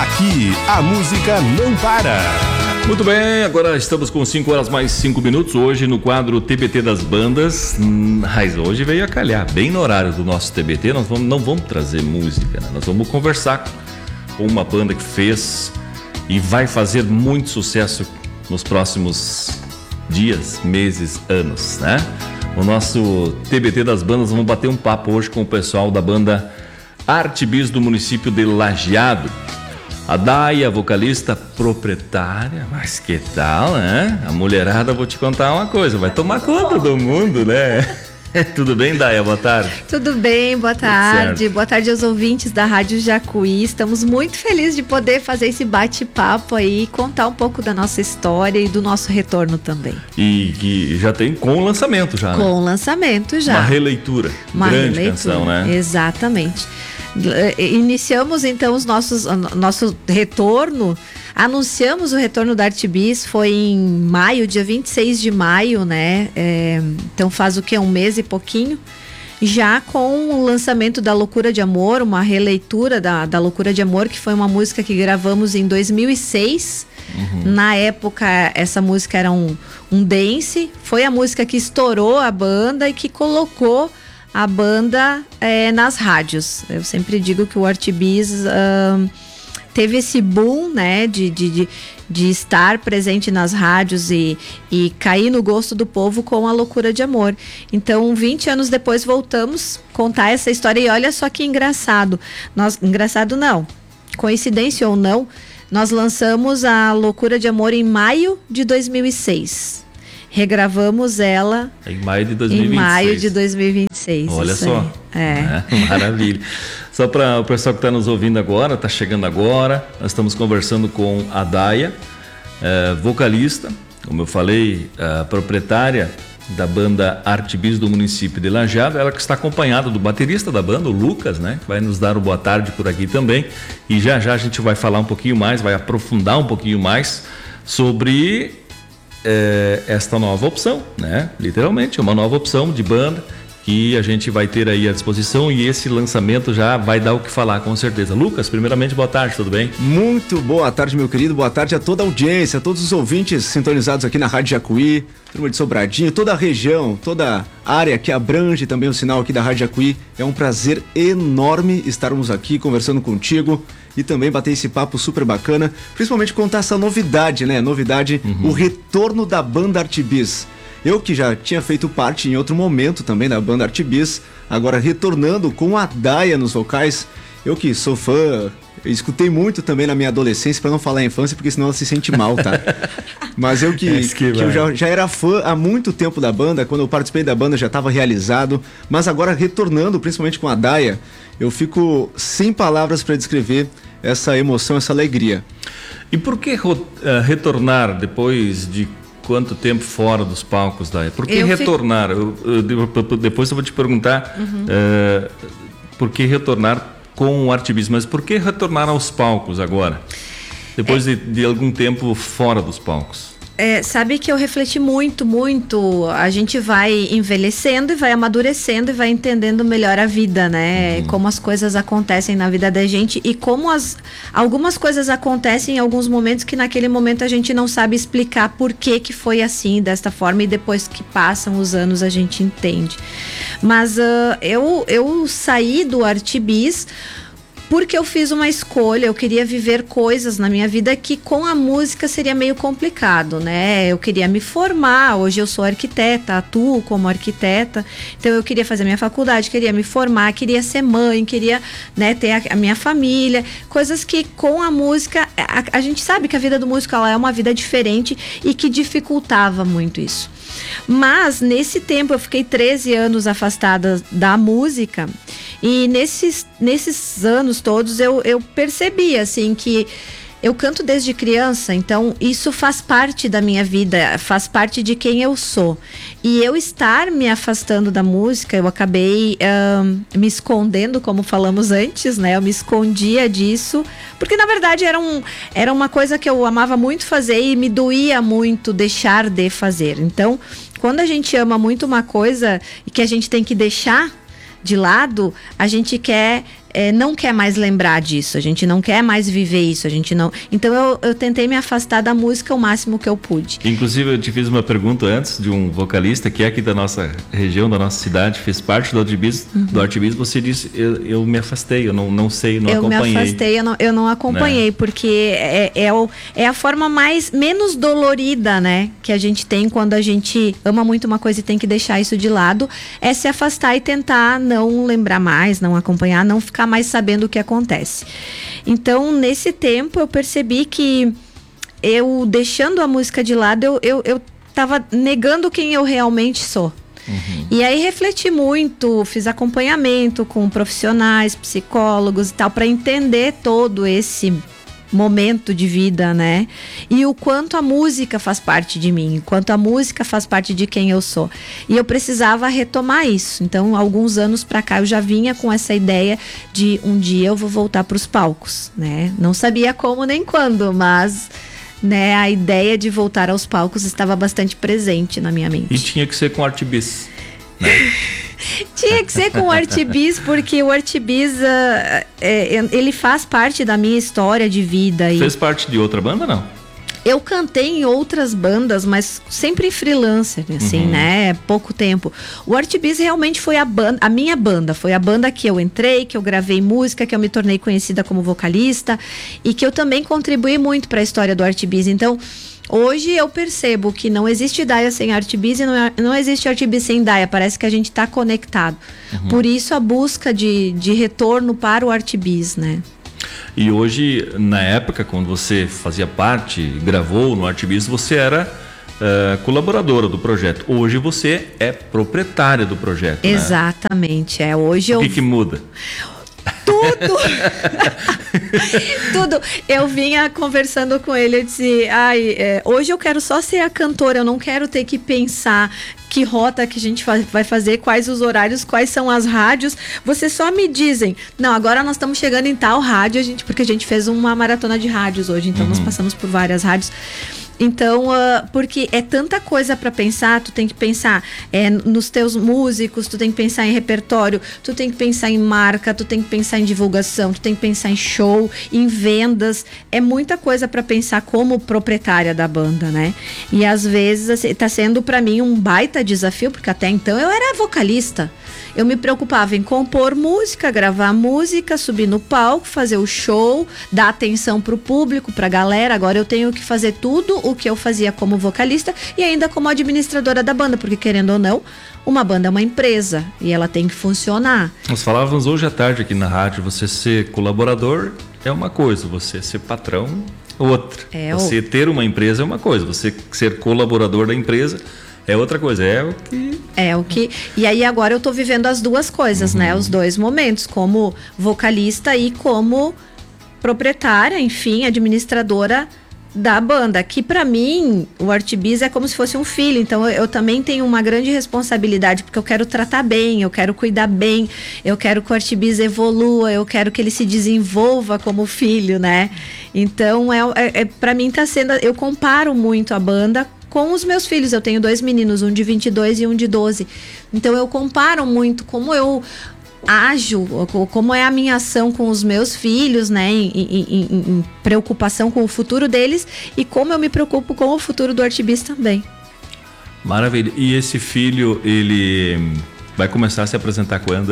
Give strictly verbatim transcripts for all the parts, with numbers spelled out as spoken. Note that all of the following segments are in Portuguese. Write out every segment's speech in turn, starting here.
Aqui, a música não para. Muito bem, agora estamos com cinco horas mais cinco minutos. Hoje no quadro T B T das bandas. Mas hoje veio a calhar, bem no horário do nosso T B T. Nós vamos, não vamos trazer música, né? Nós vamos conversar com uma banda que fez e vai fazer muito sucesso nos próximos dias, meses, anos, né? O nosso T B T das bandas, vamos bater um papo hoje com o pessoal da banda Arte Bis do município de Lajeado. A Daia, vocalista proprietária, mas que tal, né? A mulherada, vou te contar uma coisa, vai tomar conta do mundo, né? Tudo bem, Daia? Boa tarde. Tudo bem, boa tarde. Boa tarde aos ouvintes da Rádio Jacuí. Estamos muito felizes de poder fazer esse bate-papo aí e contar um pouco da nossa história e do nosso retorno também. E que já tem com lançamento já, né? Com lançamento já. Uma releitura. Uma grande releitura, canção, né? Exatamente. Iniciamos então os nossos, nosso retorno, anunciamos o retorno da Arte Bis, foi em maio, dia vinte e seis de maio, né? É, então faz o que? Um mês e pouquinho. Já com o lançamento da Loucura de Amor, uma releitura da, da Loucura de Amor, que foi uma música que gravamos em dois mil e seis. Uhum. Na época, essa música era um, um dance, foi a música que estourou a banda e que colocou a banda é, nas rádios. Eu sempre digo que o Arte Bis uh, teve esse boom, né, de, de, de, de estar presente nas rádios e, e cair no gosto do povo com a Loucura de Amor. Então, vinte anos depois, voltamos a contar essa história e olha só que engraçado. Nós, engraçado não, coincidência ou não, nós lançamos a Loucura de Amor em maio de dois mil e seis. Regravamos ela em maio de dois mil e vinte e seis. Em maio de dois mil e vinte e seis. Olha só. É. É, maravilha. Só para o pessoal que está nos ouvindo agora, está chegando agora, nós estamos conversando com a Daia, é, vocalista, como eu falei, a proprietária da banda Arte Bis do município de Lajeado, ela que está acompanhada do baterista da banda, o Lucas, né? Que vai nos dar o boa tarde por aqui também. E já já a gente vai falar um pouquinho mais, vai aprofundar um pouquinho mais sobre É, esta nova opção, né? Literalmente, uma nova opção de banda que a gente vai ter aí à disposição e esse lançamento já vai dar o que falar, com certeza. Lucas, primeiramente, boa tarde, tudo bem? Muito boa tarde, meu querido, boa tarde a toda a audiência, a todos os ouvintes sintonizados aqui na Rádio Jacuí, turma de Sobradinho, toda a região, toda a área que abrange também o sinal aqui da Rádio Jacuí. É um prazer enorme estarmos aqui conversando contigo e também bater esse papo super bacana, principalmente contar essa novidade, né? Novidade, uhum. O retorno da banda Arte Bis. Eu que já tinha feito parte em outro momento também da banda Arte Bis, agora retornando com a Daia nos vocais. Eu que sou fã, eu escutei muito também na minha adolescência, para não falar infância, porque senão ela se sente mal, tá? Mas eu que, é que, que eu já, já era fã há muito tempo da banda, quando eu participei da banda já estava realizado, mas agora retornando, principalmente com a Daia, eu fico sem palavras para descrever essa emoção, essa alegria. E por que uh, retornar depois de quanto tempo fora dos palcos, Daia? Por que eu retornar? Fico... Eu, eu, depois eu vou te perguntar uhum. uh, por que retornar com o Arte Bis, mas por que retornar aos palcos agora? Depois é... de, de algum tempo fora dos palcos. É, sabe que eu refleti muito, muito. A gente vai envelhecendo e vai amadurecendo e vai entendendo melhor a vida, né? Uhum. Como as coisas acontecem na vida da gente e como as, algumas coisas acontecem em alguns momentos que naquele momento a gente não sabe explicar por que que foi assim, desta forma, e depois que passam os anos a gente entende. Mas uh, eu, eu saí do Arte Bis porque eu fiz uma escolha, eu queria viver coisas na minha vida que com a música seria meio complicado, né? Eu queria me formar, hoje eu sou arquiteta, atuo como arquiteta, então eu queria fazer minha faculdade, queria me formar, queria ser mãe, queria, né, ter a, a minha família, coisas que com a música, a, a gente sabe que a vida do músico ela é uma vida diferente e que dificultava muito isso. Mas nesse tempo eu fiquei treze anos afastada da música e nesses, nesses anos todos eu, eu percebi assim que eu canto desde criança, então isso faz parte da minha vida, faz parte de quem eu sou. E eu estar me afastando da música, eu acabei um, me escondendo, como falamos antes, né? Eu me escondia disso, porque na verdade era, um, era uma coisa que eu amava muito fazer e me doía muito deixar de fazer. Então, quando a gente ama muito uma coisa e que a gente tem que deixar de lado, a gente quer É, não quer mais lembrar disso, a gente não quer mais viver isso, a gente não... Então eu, eu tentei me afastar da música o máximo que eu pude. Inclusive eu te fiz uma pergunta antes de um vocalista que é aqui da nossa região, da nossa cidade, fez parte do Artbis, uhum. do Artbis, você disse, eu, eu me afastei, eu não, não sei, não eu acompanhei. Eu me afastei, eu não, eu não acompanhei, né? Porque é, é, o, é a forma mais, menos dolorida, né, que a gente tem quando a gente ama muito uma coisa e tem que deixar isso de lado, é se afastar e tentar não lembrar mais, não acompanhar, não ficar mais sabendo o que acontece. Então, nesse tempo, eu percebi que eu, deixando a música de lado, eu, eu, eu tava negando quem eu realmente sou. Uhum. E aí refleti muito, fiz acompanhamento com profissionais, psicólogos e tal, para entender todo esse momento de vida, né? E o quanto a música faz parte de mim, o quanto a música faz parte de quem eu sou. E eu precisava retomar isso. Então, alguns anos pra cá, eu já vinha com essa ideia de um dia eu vou voltar pros palcos, né? Não sabia como nem quando, mas... né, a ideia de voltar aos palcos estava bastante presente na minha mente. E tinha que ser com Artbis, né? Tinha que ser com o Artbis, porque o Artbis, uh, é, ele faz parte da minha história de vida. Fez e... parte de outra banda, não? Eu cantei em outras bandas, mas sempre freelancer, assim, uhum. né? Pouco tempo. O Artbis realmente foi a banda, a minha banda. Foi a banda que eu entrei, que eu gravei música, que eu me tornei conhecida como vocalista e que eu também contribuí muito para a história do Artbis. Então, hoje eu percebo que não existe Daia sem Artbis e não, é, não existe Artbis sem Daia. Parece que a gente está conectado. Uhum. Por isso a busca de, de retorno para o Artbis, né? E hoje, na época, quando você fazia parte, gravou no Artbis, você era uh, colaboradora do projeto. Hoje você é proprietária do projeto. Exatamente. Né? É, hoje eu... O que que muda? Tudo! Tudo. Eu vinha conversando com ele, eu disse, ai, é, hoje eu quero só ser a cantora, eu não quero ter que pensar que rota que a gente vai fazer, quais os horários, quais são as rádios. Vocês só me dizem, não, agora nós estamos chegando em tal rádio, a gente, porque a gente fez uma maratona de rádios hoje, então uhum. nós passamos por várias rádios. Então, uh, porque é tanta coisa para pensar, tu tem que pensar é, nos teus músicos, tu tem que pensar em repertório, tu tem que pensar em marca, tu tem que pensar em divulgação, tu tem que pensar em show, em vendas, é muita coisa para pensar como proprietária da banda, né? E às vezes assim, tá sendo para mim um baita desafio, porque até então eu era vocalista. Eu me preocupava em compor música, gravar música, subir no palco, fazer o show, dar atenção pro público, pra galera. Agora eu tenho que fazer tudo o que eu fazia como vocalista e ainda como administradora da banda, porque querendo ou não, uma banda é uma empresa e ela tem que funcionar. Nós falávamos hoje à tarde aqui na rádio, você ser colaborador é uma coisa, você ser patrão é outra. É você o... ter uma empresa é uma coisa, você ser colaborador da empresa é outra coisa, é o que... É o que... E aí agora eu tô vivendo as duas coisas, uhum. né? Os dois momentos, como vocalista e como proprietária, enfim, administradora da banda. Que pra mim, o Artbis é como se fosse um filho, então eu, eu também tenho uma grande responsabilidade, porque eu quero tratar bem, eu quero cuidar bem, eu quero que o Artbis evolua, eu quero que ele se desenvolva como filho, né? Então, é, é, é, pra mim tá sendo... Eu comparo muito a banda com os meus filhos. Eu tenho dois meninos, um de vinte e dois e um de doze. Então eu comparo muito como eu ajo, como é a minha ação com os meus filhos, né, em, em, em, em preocupação com o futuro deles e como eu me preocupo com o futuro do Artbis também. Maravilha. E esse filho, ele vai começar a se apresentar quando?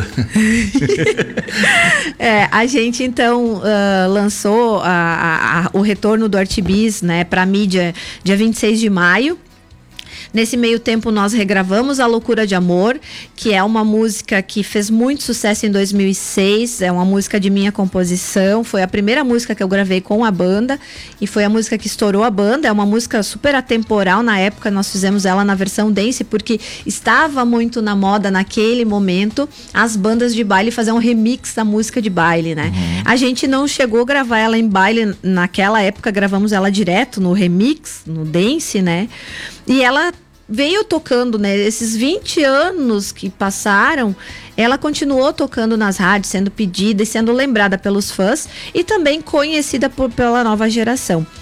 É, a gente então uh, lançou a, a, a, o retorno do Artbis, né, para mídia dia vinte e seis de maio. Nesse meio tempo nós regravamos A Loucura de Amor, que é uma música que fez muito sucesso em dois mil e seis, é uma música de minha composição, foi a primeira música que eu gravei com a banda e foi a música que estourou a banda, é uma música super atemporal, na época nós fizemos ela na versão dance, porque estava muito na moda naquele momento as bandas de baile fazer um remix da música de baile, né? Uhum. A gente não chegou a gravar ela em baile naquela época, gravamos ela direto no remix, no dance, né? E ela veio tocando, né? Esses vinte anos que passaram, ela continuou tocando nas rádios, sendo pedida e sendo lembrada pelos fãs e também conhecida por, pela nova geração.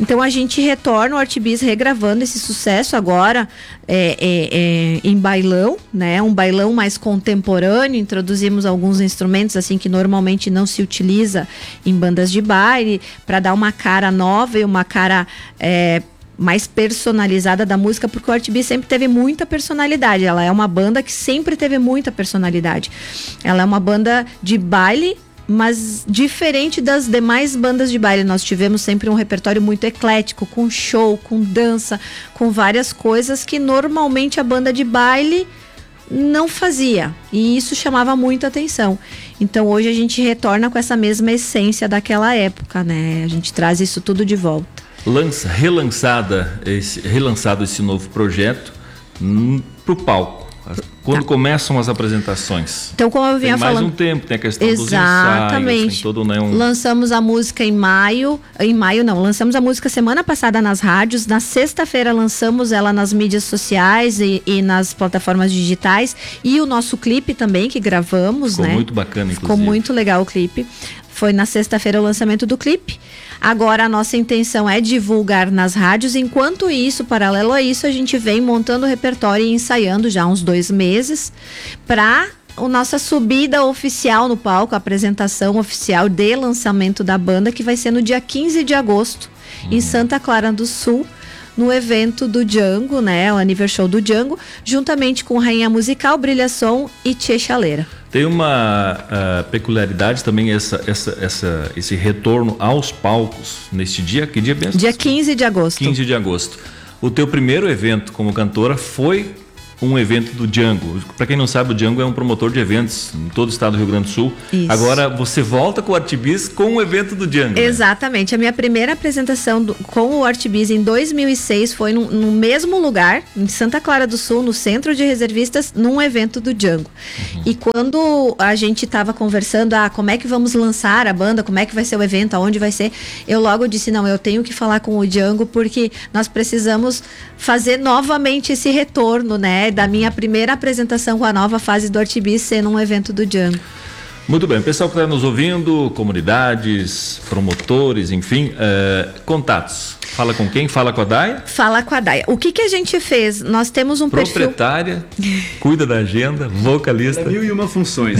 Então a gente retorna o Artbis regravando esse sucesso agora é, é, é, em bailão, né? Um bailão mais contemporâneo. Introduzimos alguns instrumentos assim que normalmente não se utiliza em bandas de baile, para dar uma cara nova e uma cara é, mais personalizada da música, porque o Artbis sempre teve muita personalidade. Ela é uma banda que sempre teve muita personalidade. Ela é uma banda de baile, mas diferente das demais bandas de baile. Nós tivemos sempre um repertório muito eclético, com show, com dança, com várias coisas que normalmente a banda de baile não fazia, e isso chamava muita atenção. Então hoje a gente retorna com essa mesma essência daquela época, né? A gente traz isso tudo de volta. Lança, relançada esse, relançado esse novo projeto hum, pro palco. Quando tá. começam as apresentações? Então, como eu vinha tem mais falando, um tempo, tem a questão exatamente. dos ensaios, tem todo, né, um... Lançamos a música em maio, em maio não, lançamos a música semana passada nas rádios, na sexta-feira lançamos ela nas mídias sociais e, e nas plataformas digitais, e o nosso clipe também que gravamos, Ficou né? muito bacana, inclusive. Ficou muito legal o clipe. Foi na sexta-feira o lançamento do clipe. Agora a nossa intenção é divulgar nas rádios. Enquanto isso, paralelo a isso, a gente vem montando o repertório e ensaiando já há uns dois meses para a nossa subida oficial no palco, a apresentação oficial de lançamento da banda, que vai ser no dia quinze de agosto, uhum. em Santa Clara do Sul, no evento do Django, né? O Aniversário do Django, juntamente com Rainha Musical, Brilhação e Tchê Chaleira. Tem uma uh, peculiaridade também, essa, essa, essa, esse retorno aos palcos neste dia. Que dia mesmo? Dia quinze de agosto. quinze de agosto. O teu primeiro evento como cantora foi um evento do Django. Para quem não sabe, o Django é um promotor de eventos em todo o estado do Rio Grande do Sul. Isso. Agora você volta com o Artbis com o evento do Django. Exatamente. Né? A minha primeira apresentação do, com o Artbis em dois mil e seis foi no, no mesmo lugar, em Santa Clara do Sul, no Centro de Reservistas, num evento do Django. Uhum. E quando a gente estava conversando, ah, como é que vamos lançar a banda, como é que vai ser o evento, aonde vai ser, eu logo disse, não, eu tenho que falar com o Django, porque nós precisamos fazer novamente esse retorno, né? Da minha primeira apresentação com a nova fase do Artbis ser num evento do Django. Muito bem, pessoal que está nos ouvindo, comunidades, promotores, enfim, é, contatos. Fala com quem? Fala com a Daia? Fala com a Daia. O que que a gente fez? Nós temos um Proprietária, perfil... cuida da agenda, vocalista. Mil e uma funções.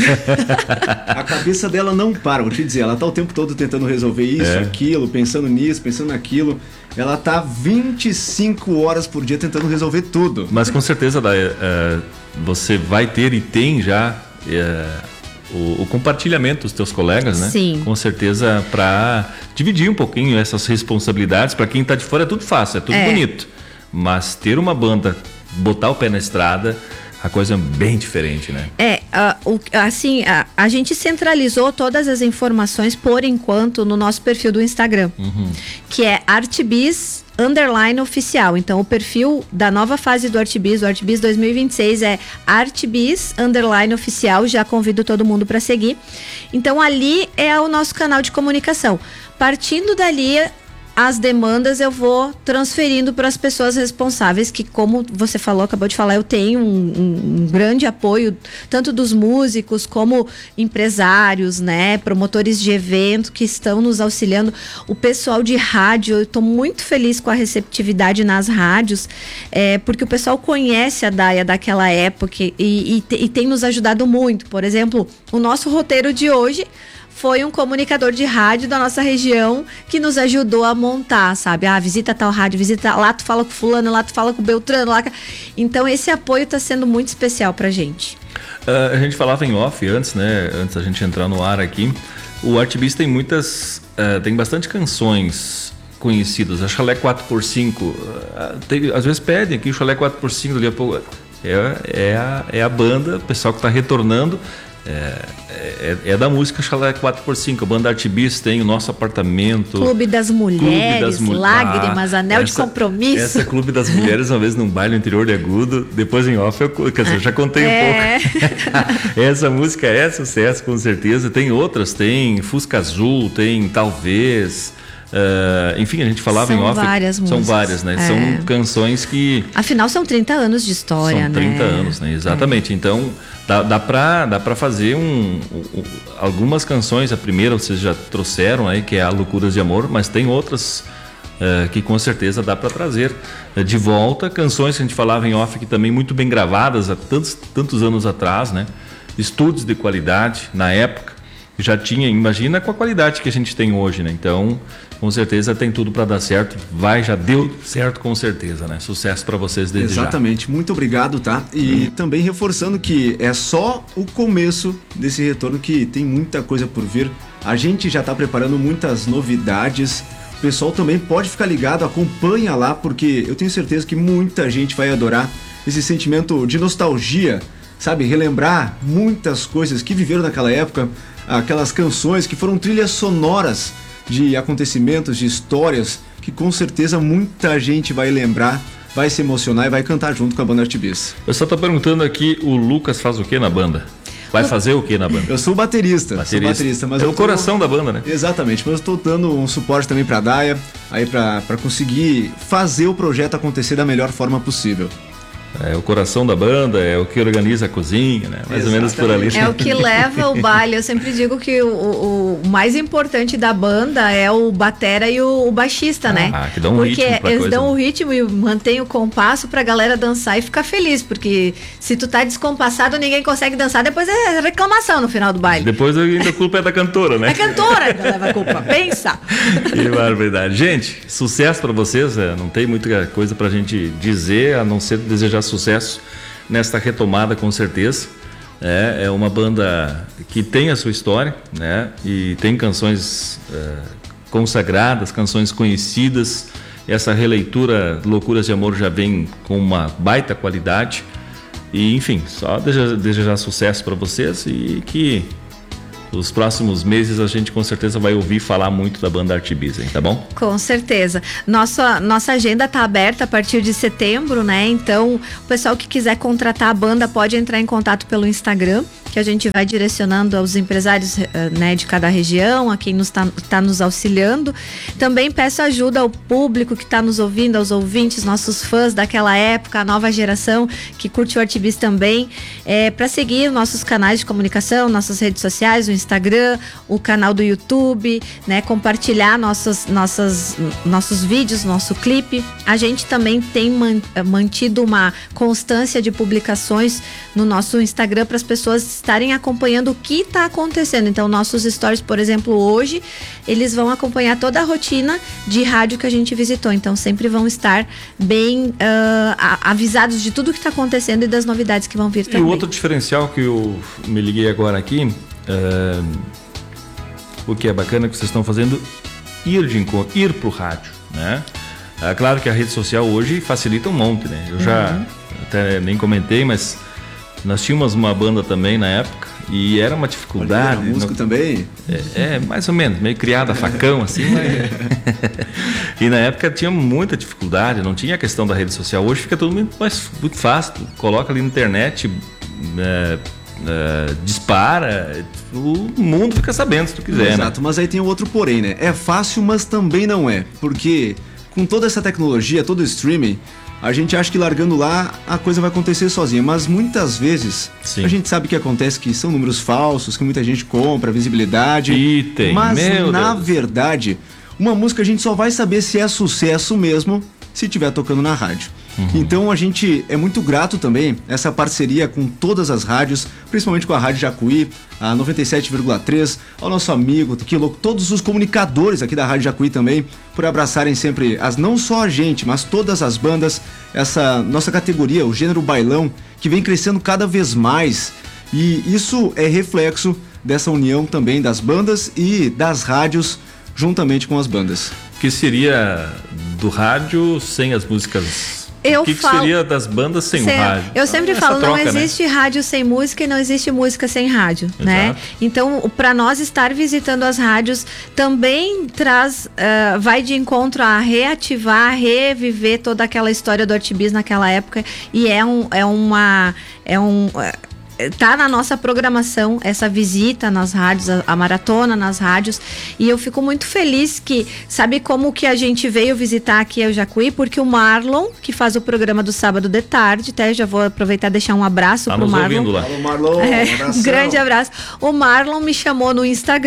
A cabeça dela não para, vou te dizer, ela está o tempo todo tentando resolver isso, é. aquilo, pensando nisso, pensando naquilo. Ela tá vinte e cinco horas por dia tentando resolver tudo. Mas com certeza, Daia, é, você vai ter e tem já é, o, o compartilhamento dos teus colegas, né? Sim. Com certeza, para dividir um pouquinho essas responsabilidades. Para quem tá de fora é tudo fácil, é tudo é. bonito. Mas ter uma banda, botar o pé na estrada, a coisa é bem diferente, né? É, uh, o, assim, a, a gente centralizou todas as informações, por enquanto, no nosso perfil do Instagram, uhum. que é Artbis underline oficial. Então, o perfil da nova fase do Artbis, o Artbis dois mil e vinte e seis, é Artbis underline oficial. Já convido todo mundo para seguir. Então, ali é o nosso canal de comunicação. Partindo dali, as demandas eu vou transferindo para as pessoas responsáveis, que, como você falou, acabou de falar, eu tenho um, um, um grande apoio, tanto dos músicos como empresários, né, promotores de evento que estão nos auxiliando, o pessoal de rádio. Eu estou muito feliz com a receptividade nas rádios, é, porque o pessoal conhece a Daia daquela época e, e, e tem nos ajudado muito. Por exemplo, o nosso roteiro de hoje foi um comunicador de rádio da nossa região que nos ajudou a montar, sabe? Ah, visita tal rádio, visita lá, tu fala com fulano, lá tu fala com Beltrano, lá... Então esse apoio está sendo muito especial pra gente. Uh, a gente falava em off antes, né? Antes da gente entrar no ar aqui. O Artbis tem muitas, uh, tem bastante canções conhecidas. A Chalé quatro por cinco, uh, tem, às vezes pedem aqui o Chalé quatro por cinco, dali a pouco. É, é, a, é a banda, o pessoal que está retornando. É, é, é da música Chalé quatro por cinco. A banda Artbis tem o Nosso Apartamento, Clube das Mulheres, Clube das Mul... Lágrimas, ah, Anel essa, de Compromisso. Essa Clube das Mulheres, uma vez num baile no interior de Agudo, depois em off, eu, quer dizer, eu já contei é. um pouco. Essa música é sucesso, com certeza. Tem outras, tem Fusca Azul, tem Talvez. Uh, enfim, a gente falava são em off. Várias são músicas. várias, né? É. São canções que... Afinal, são trinta anos de história, são trinta né? anos, né? Exatamente. É. Então, dá, dá pra, dá pra fazer um, um, algumas canções. A primeira vocês já trouxeram aí, que é a Loucuras de Amor, mas tem outras uh, que com certeza dá para trazer uh, de volta canções que a gente falava em off, que também muito bem gravadas há tantos, tantos anos atrás, né? Estúdios de qualidade na época, já tinha, imagina com a qualidade que a gente tem hoje, né? Então, com certeza tem tudo para dar certo, vai, já deu certo com certeza, né? Sucesso para vocês desde já. Exatamente, muito obrigado, tá? E hum. também reforçando que é só o começo desse retorno, que tem muita coisa por vir. A gente já tá preparando muitas novidades, o pessoal também pode ficar ligado, acompanha lá, porque eu tenho certeza que muita gente vai adorar esse sentimento de nostalgia, sabe? Relembrar muitas coisas que viveram naquela época, aquelas canções que foram trilhas sonoras de acontecimentos, de histórias, que com certeza muita gente vai lembrar, vai se emocionar e vai cantar junto com a banda Artibis. Eu só tô perguntando aqui, o Lucas faz o que na banda? Vai fazer o que na banda? Eu sou baterista, baterista. sou baterista, mas é eu o tô... coração da banda, né? Exatamente, mas eu estou dando um suporte também para a Daia, aí para conseguir fazer o projeto acontecer da melhor forma possível. É o coração da banda, é o que organiza a cozinha, né? Mais Exatamente. ou menos por ali. É o que leva o baile. Eu sempre digo que o, o, o mais importante da banda é o batera e o, o baixista, ah, né? Ah, que dão um porque ritmo pra eles coisa, dão né? o ritmo e mantêm o compasso pra galera dançar e ficar feliz, porque se tu tá descompassado, ninguém consegue dançar, depois é reclamação no final do baile. Depois ainda a culpa é da cantora, né? É a cantora que leva a culpa, pensa! Que barbaridade. Gente, sucesso pra vocês, é, não tem muita coisa pra gente dizer, a não ser desejar sucesso nesta retomada, com certeza. É, é uma banda que tem a sua história, né? E tem canções é, consagradas, canções conhecidas. Essa releitura Loucuras de Amor já vem com uma baita qualidade. E enfim, só desejar, desejar sucesso para vocês e que os próximos meses a gente com certeza vai ouvir falar muito da banda Artibis, hein, tá bom? Com certeza. Nossa, nossa agenda tá aberta a partir de setembro, né? Então, o pessoal que quiser contratar a banda pode entrar em contato pelo Instagram, que a gente vai direcionando aos empresários, né, de cada região, a quem nos tá, tá nos auxiliando. Também peço ajuda ao público que está nos ouvindo, aos ouvintes, nossos fãs daquela época, a nova geração que curte o Artibis também, é, para seguir nossos canais de comunicação, nossas redes sociais, o Instagram, o canal do YouTube, né, compartilhar nossos, nossas, nossos vídeos, nosso clipe. A gente também tem mantido uma constância de publicações no nosso Instagram para as pessoas estarem acompanhando o que está acontecendo. Então, nossos stories, por exemplo, hoje, eles vão acompanhar toda a rotina de rádio que a gente visitou. Então, sempre vão estar bem uh, avisados de tudo que está acontecendo e das novidades que vão vir também. E o outro diferencial que eu me liguei agora aqui, uh, o que é bacana que vocês estão fazendo, ir de encontro, ir pro rádio, né? É claro que a rede social hoje facilita um monte, né? Eu já uhum. até nem comentei, mas nós tínhamos uma banda também na época e era uma dificuldade. Olha, músico não... também? É, é, mais ou menos, meio criada a facão, assim. Mas... e na época tinha muita dificuldade, não tinha a questão da rede social. Hoje fica tudo muito mais muito fácil. Tu coloca ali na internet, é, é, dispara, o mundo fica sabendo se tu quiser. Exato, né? Mas aí tem um outro porém, né? É fácil, mas também não é. Porque com toda essa tecnologia, todo o streaming, a gente acha que largando lá a coisa vai acontecer sozinha, mas muitas vezes Sim. a gente sabe que acontece que são números falsos, que muita gente compra, visibilidade. Item, mas meu na Deus. verdade, uma música a gente só vai saber se é sucesso mesmo se estiver tocando na rádio. Uhum. Então a gente é muito grato também essa parceria com todas as rádios, principalmente com a Rádio Jacuí, a noventa e sete vírgula três, ao nosso amigo Tequilo, todos os comunicadores aqui da Rádio Jacuí também, por abraçarem sempre, as, não só a gente, mas todas as bandas, essa nossa categoria, o gênero bailão, que vem crescendo cada vez mais. E isso é reflexo dessa união também das bandas e das rádios juntamente com as bandas. Que seria do rádio sem as músicas? Eu o que, que falo, seria das bandas sem, sem o rádio? Eu sempre Essa falo, troca, não existe, né, rádio sem música e não existe música sem rádio, Exato. né? Então, para nós estar visitando as rádios também traz, uh, vai de encontro a reativar, reviver toda aquela história do Artibis naquela época, e é um, é uma, é um uh, tá na nossa programação essa visita nas rádios, a, a maratona nas rádios, e eu fico muito feliz que, sabe como que a gente veio visitar aqui o Jacuí? Porque o Marlon, que faz o programa do sábado de tarde, até já vou aproveitar e deixar um abraço tá pro nos Marlon. Lá. Alô, Marlon, é, um grande abraço. O Marlon me chamou no Instagram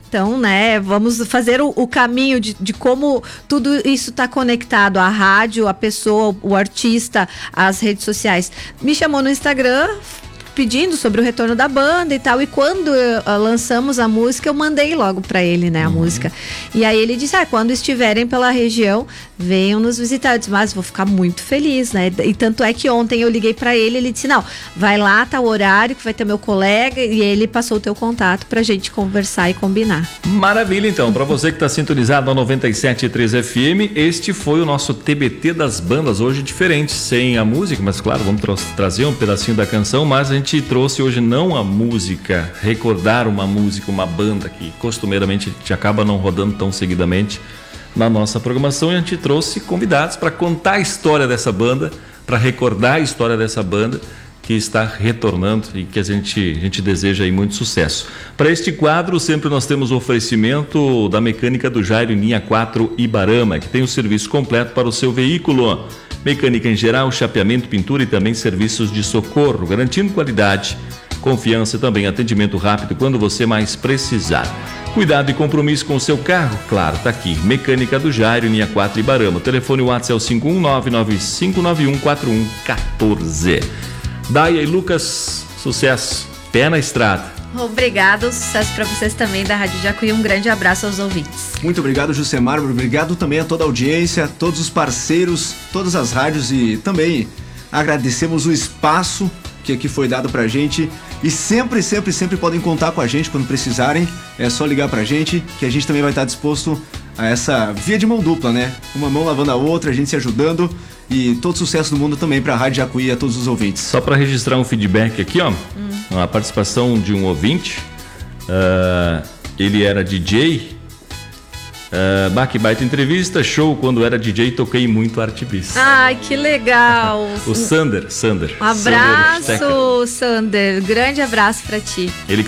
Então, né, vamos fazer o, o caminho de, de como tudo isso está conectado, a rádio, a pessoa, o artista, as redes sociais. Me chamou no Instagram pedindo sobre o retorno da banda e tal, e quando uh, lançamos a música, eu mandei logo para ele, né, a uhum. música. E aí ele disse, ah, quando estiverem pela região, venham nos visitar. Eu disse, mas vou ficar muito feliz, né? E tanto é que ontem eu liguei para ele, ele disse, não, vai lá, tá o horário que vai ter meu colega, e ele passou o teu contato pra gente conversar e combinar. Maravilha, então, para você que tá sintonizado na noventa e sete ponto três F M, este foi o nosso T B T das bandas, hoje diferente, sem a música, mas claro, vamos tra- trazer um pedacinho da canção, mas a gente A gente trouxe hoje não a música, recordar uma música, uma banda que costumeiramente a gente acaba não rodando tão seguidamente na nossa programação, e a gente trouxe convidados para contar a história dessa banda, para recordar a história dessa banda que está retornando e que a gente, a gente deseja aí muito sucesso. Para este quadro, sempre nós temos o oferecimento da Mecânica do Jairo em linha quatro Ibarama, que tem o serviço completo para o seu veículo. Mecânica em geral, chapeamento, pintura e também serviços de socorro, garantindo qualidade, confiança e também atendimento rápido quando você mais precisar. Cuidado e compromisso com o seu carro, claro, tá aqui. Mecânica do Jairo, linha quatro Ibarama. O telefone WhatsApp é o cinco um nove nove cinco nove um quatro um um quatro. Daia e Lucas, sucesso, pé na estrada. Obrigado, sucesso para vocês também da Rádio Jacuí, um grande abraço aos ouvintes. Muito obrigado, Jusemar, obrigado também a toda a audiência, todos os parceiros, todas as rádios, e também agradecemos o espaço que aqui foi dado pra gente, e sempre, sempre, sempre podem contar com a gente quando precisarem, é só ligar pra gente, que a gente também vai estar disposto a essa via de mão dupla, né? Uma mão lavando a outra, a gente se ajudando, e todo sucesso do mundo também pra Rádio Jacuí e a todos os ouvintes. Só para registrar um feedback aqui, ó, hum. a participação de um ouvinte, uh, ele era D J, Uh, bah, que baita entrevista, show, quando era D J toquei muito Arte Bis. Ai, que legal. O Sander, Sander. Um abraço, Sander, Sander. Grande abraço pra ti. Ele